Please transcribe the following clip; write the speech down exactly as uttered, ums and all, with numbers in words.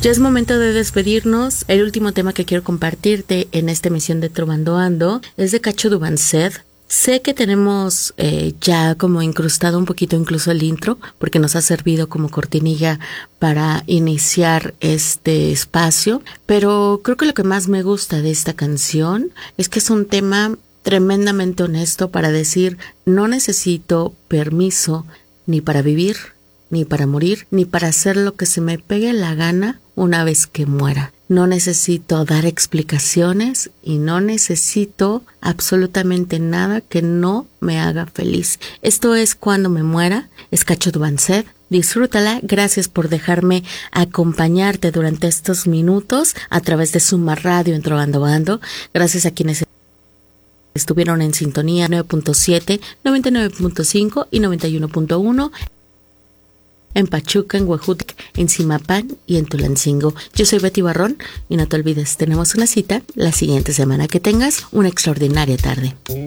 Ya es momento de despedirnos. El último tema que quiero compartirte en esta emisión de Trovando Ando es de Cacho Dubancet. Sé que tenemos eh, ya como incrustado un poquito incluso el intro, porque nos ha servido como cortinilla para iniciar este espacio, pero creo que lo que más me gusta de esta canción es que es un tema tremendamente honesto para decir: no necesito permiso ni para vivir, ni para morir, ni para hacer lo que se me pegue la gana una vez que muera. No necesito dar explicaciones y no necesito absolutamente nada que no me haga feliz. Esto es Cuando me muera, es Cacho Dubancet. Disfrútala. Gracias por dejarme acompañarte durante estos minutos a través de Suma Radio en Trovando Ando. Gracias a quienes estuvieron en sintonía nueve punto siete, noventa y nueve punto cinco y noventa y uno punto uno. En Pachuca, en Huejutla, en Zimapán y en Tulancingo. Yo soy Betty Barrón y no te olvides, tenemos una cita la siguiente semana. Que tengas una extraordinaria tarde.